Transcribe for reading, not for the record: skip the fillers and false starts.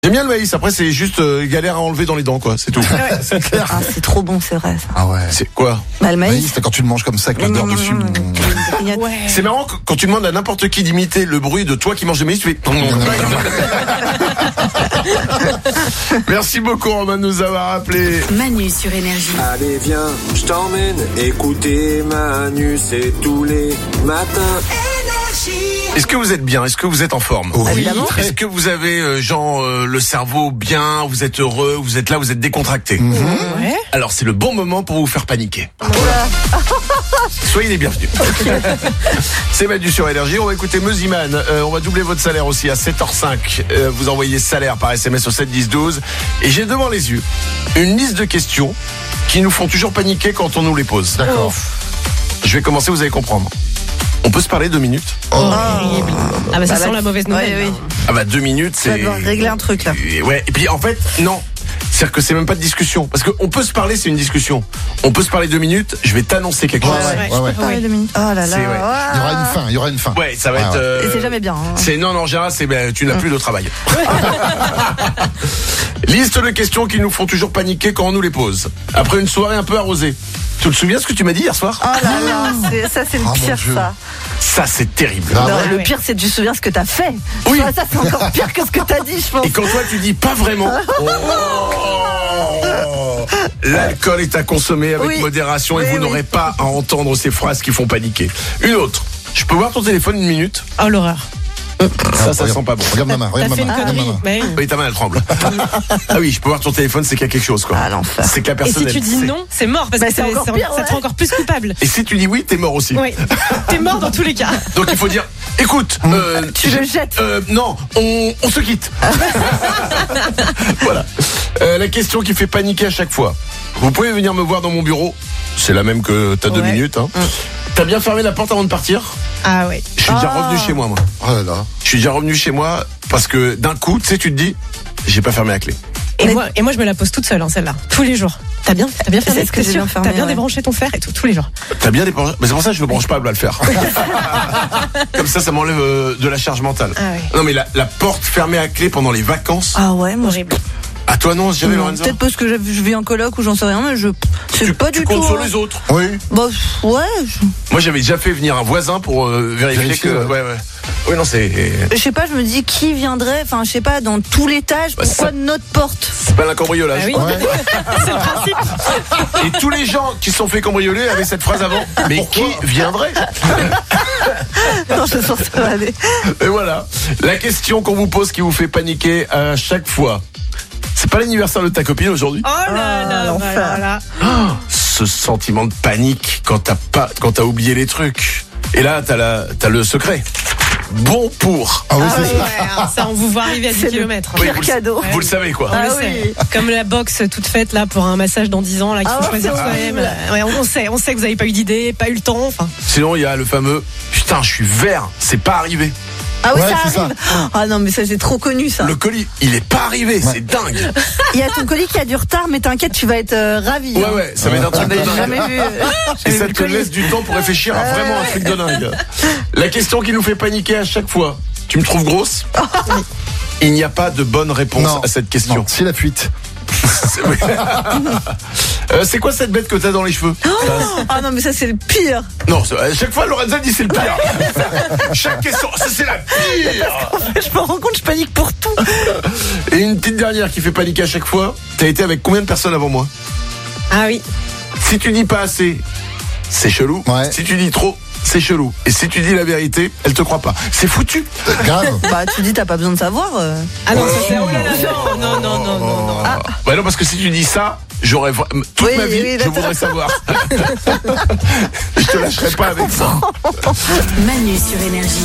J'aime bien le maïs, après c'est juste galère à enlever dans les dents quoi, c'est tout. Ouais. C'est clair. Ah, c'est trop bon, c'est vrai ça. Ah ouais. C'est quoi? Bah, le maïs. Maïs, quand tu le manges comme ça avec l'odeur dessus. Ouais. C'est marrant quand tu demandes à n'importe qui d'imiter le bruit de toi qui manges le maïs, tu fais... Merci beaucoup Romain de nous avoir appelé. Manu sur Énergie. Allez viens, je t'emmène écouter Manu, c'est tous les matins. Est-ce que vous êtes bien? Est-ce que vous êtes en forme? Oui, Évidemment. très. Est-ce que vous avez le cerveau bien? Vous êtes heureux? Vous êtes là? Vous êtes décontracté? Ouais. Alors c'est le bon moment pour vous faire paniquer. Soyez les bienvenus. C'est Manu sur Énergie. On va écouter Meusiman. On va doubler votre salaire aussi à 7h05. Vous envoyez salaire par SMS au 7 10 12. Et j'ai devant les yeux une liste de questions qui nous font toujours paniquer quand on nous les pose. D'accord. Je vais commencer, vous allez comprendre. On peut se parler 2 minutes? Horrible. Ah bah ça Ah bah, sent la mauvaise nouvelle. ouais, oui. Ah bah 2 minutes Tu vas c'est... devoir régler un truc là. Ouais, et puis en fait, non. C'est-à-dire que c'est même pas de discussion. Parce qu'on peut se parler, c'est une discussion. On peut se parler 2 minutes, je vais t'annoncer quelque chose. Ouais. Parler 2 minutes. Oh là là. C'est vrai. Il y aura une fin, il y aura une fin. Ouais, ça va Ah être... ouais. Et c'est jamais bien. Hein. C'est non, en général, c'est tu n'as plus de travail. Liste de questions qui nous font toujours paniquer quand on nous les pose. Après une soirée un peu arrosée. Tu te souviens ce que tu m'as dit hier soir? Oh là là, ça c'est le Ah, pire mon Dieu. ça. Ça, c'est terrible. Ah Non, ouais. le pire c'est que tu te souviens ce que t'as fait. Oui. Ça c'est encore pire que ce que t'as dit, je pense. Et quand toi tu dis pas vraiment, l'alcool est à consommer avec Oui. modération et Oui, vous oui. n'aurez pas à entendre ces phrases qui font paniquer. Une autre. Je peux voir ton téléphone 1 minute? Oh l'horreur. Ça Regarde- sent pas bon. Regarde ma main, T'as regarde fait ma une main. regarde ma connerie. main. Bah oui. Oui, ta main elle tremble. Ah oui, je peux voir ton téléphone, c'est qu'il y a quelque chose quoi. Ah l'enfer. C'est que la Et personne si tu elle dis sait. non, c'est mort parce Bah, que c'est encore pire, ça te rend ouais. encore plus coupable. Et si tu dis oui, t'es mort aussi. Oui. T'es mort dans tous les cas. Donc il faut dire, écoute, Tu le jettes. non, on se quitte. Voilà. La question qui fait paniquer à chaque fois. Vous pouvez venir me voir dans mon bureau. C'est la même que t'as 2 Ouais. minutes. Hein. T'as bien fermé la porte avant de partir? Ah ouais. Je suis déjà Ah. revenu chez moi. Oh là là. Je suis déjà revenu chez moi parce que d'un coup, tu sais, tu te dis, j'ai pas fermé la clé. Et moi je me la pose toute seule, hein, celle-là, tous les jours. T'as bien fermé, C'est ce que t'es j'ai sûr bien fermé, T'as bien ouais. débranché ton fer et tout, tous les jours. T'as bien débranché. Mais c'est pour ça que je me branche pas à le faire. Comme ça m'enlève de la charge mentale. Ah ouais. Non mais la porte fermée à clé pendant les vacances. Ah ouais, moi Horrible. À toi non, jamais non, Lorenzo. peut-être parce que je vis en coloc ou j'en sais rien, mais c'est pas Tu du comptes tout. sur hein. les autres. Oui. Bah ouais, Moi j'avais déjà fait venir un voisin pour vérifier Vérifier, que. ouais. Ouais. Oui non c'est. je sais pas, je me dis qui viendrait, enfin je sais pas, dans tout l'étage, Bah, pourquoi ça- notre porte? C'est pas un cambriolage. Ah oui. Ouais. C'est le principe. Et tous les gens qui se sont fait cambrioler avaient cette phrase avant. Mais qui viendrait? Non, je sens que ça va aller. Et voilà. La question qu'on vous pose qui vous fait paniquer à chaque fois. C'est pas l'anniversaire de ta copine aujourd'hui? Oh là là, l'enfer. voilà. Ce sentiment de panique quand t'as oublié les trucs. Et là, t'as le secret. Bon pour. Ah oui, Ah c'est ouais, ça. ça on vous voit arriver à 10 C'est le km. Oui, pire vous le- cadeau. Vous le savez quoi. On Ah le oui. sait. Comme la box toute faite là pour un massage dans 10 ans là qu'il Ah faut ouais, choisir c'est soi-même. horrible. Ouais, on sait que vous avez pas eu d'idée, pas eu le temps. Enfin, Sinon, il y a le fameux putain, je suis vert, c'est pas arrivé. Ah oui, Ouais, ça c'est arrive. Ah non, mais ça j'ai trop connu ça. Le colis, il est pas arrivé, c'est dingue. Il y a ton colis qui a du retard, mais t'inquiète, tu vas être ravi. Ouais, hein. ouais, ça va être un truc de J'ai dingue. jamais vu. Et ça te laisse du temps pour réfléchir à vraiment un truc de dingue. La question qui nous fait paniquer à chaque fois. Tu me trouves grosse? Il n'y a pas de bonne réponse Non. à cette question. Non, c'est la fuite. C'est oui. C'est quoi cette bête que t'as dans les cheveux? Ah non, mais ça c'est le pire. Non, à chaque fois Lorenza dit c'est le pire. Chaque question, ça c'est la pire. Je me rends compte, je panique pour tout. Et une petite dernière qui fait paniquer à chaque fois. T'as été avec combien de personnes avant moi? ah oui. Si tu dis pas assez, c'est chelou. Ouais. Si tu dis trop, c'est chelou. Et si tu dis la vérité, elle te croit pas. C'est foutu. Grave. Bah tu dis t'as pas besoin de savoir. Ah non, ça c'est oh là là, non. Bah non, parce que si tu dis ça, j'aurais toute Oui, ma vie, oui, je d'accord. voudrais savoir. Je te lâcherai pas avec ça. Manu sur Énergie.